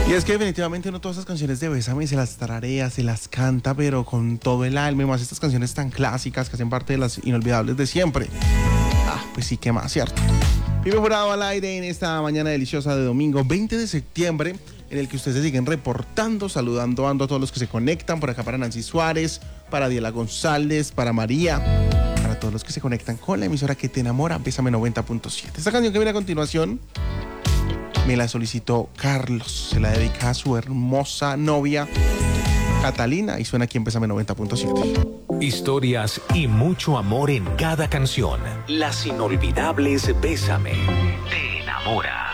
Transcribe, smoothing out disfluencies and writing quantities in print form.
Y es que definitivamente uno todas esas canciones de Bésame se las tararea, se las canta, pero con todo el alma, y más estas canciones tan clásicas que hacen parte de las inolvidables de siempre. Pues sí, ¿qué más, cierto? Pipe Jurado al aire en esta mañana deliciosa de domingo 20 de septiembre, en el que ustedes se siguen reportando, saludando a todos los que se conectan, por acá para Nancy Suárez, para Diela González, para María, para todos los que se conectan con la emisora que te enamora, Bésame 90.7. Esta canción que viene a continuación me la solicitó Carlos, se la dedica a su hermosa novia Catalina y suena aquí en Bésame 90.7. Historias y mucho amor en cada canción. Las inolvidables Bésame te enamora.